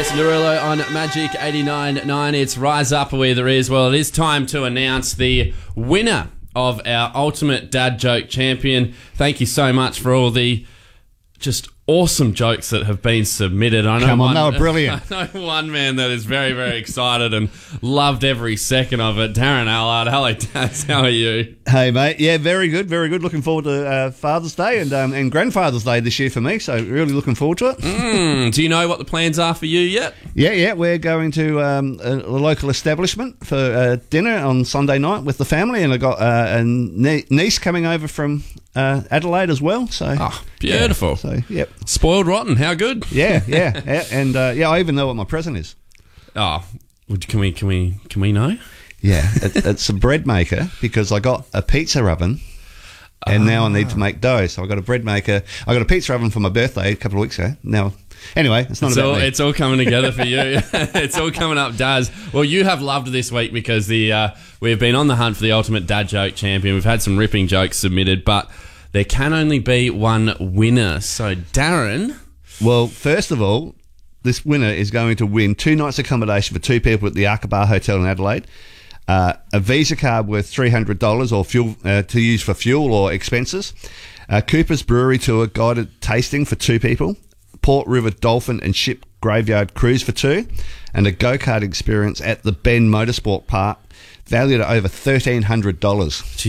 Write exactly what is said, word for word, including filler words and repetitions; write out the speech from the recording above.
Jason Derulo on Magic eighty-nine point nine. It's Rise Up Where There Is. Well, it is time to announce the winner of our Ultimate Dad Joke Champion. Thank you so much for all the just awesome jokes that have been submitted. I know Come on, one, they were brilliant. I know one man that is very, very excited and loved every second of it. Darren Allard. Hello, Daz. How are you? Hey, mate. Yeah, very good, very good. Looking forward to uh, Father's Day and um, and Grandfather's Day this year for me, so really looking forward to it. Mm, do you know what the plans are for you yet? Yeah, yeah. We're going to um, a, a local establishment for uh, dinner on Sunday night with the family, and I've got uh, a nie- niece coming over from uh, Adelaide as well. So, Oh, beautiful. Yeah, so, yep. Spoiled rotten. How good? Yeah, yeah, yeah. And uh, yeah, I even know what my present is. Oh, would- can we, can we, can we know? Yeah, it, it's a bread maker because I got a pizza oven and now I need to make dough. So I got a bread maker. I got a pizza oven for my birthday a couple of weeks ago. Now, anyway, it's not It's about all, me. it's all coming together for you. It's all coming up, Daz. Well, you have loved this week because the uh, we've been on the hunt for the Ultimate Dad Joke Champion. We've had some ripping jokes submitted, but there can only be one winner. So, Darren... Well, first of all, this winner is going to win two nights accommodation for two people at the Arkabar Hotel in Adelaide, uh, a Visa card worth three hundred dollars or fuel uh, to use for fuel or expenses, a Cooper's Brewery tour guided tasting for two people, Port River Dolphin and Ship Graveyard cruise for two, and a go-kart experience at the Bend Motorsport Park valued at over thirteen hundred dollars.